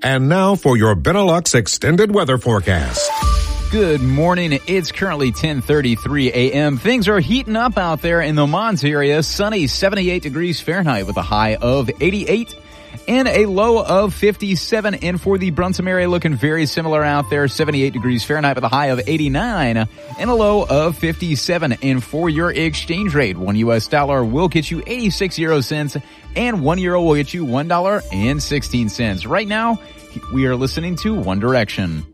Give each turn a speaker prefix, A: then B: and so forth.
A: And now for your Benelux extended weather forecast.
B: Good morning. It's currently 10:33 a.m. Things are heating up out there in the Mons area. Sunny, 78 degrees Fahrenheit with a high of 88 and a low of 57. And for the Brunson area, looking very similar out there. 78 degrees Fahrenheit with a high of 89 and a low of 57. And for your exchange rate, $1 US will get you 86 euro cents and €1 will get you $1.16. Right now, we are listening to One Direction.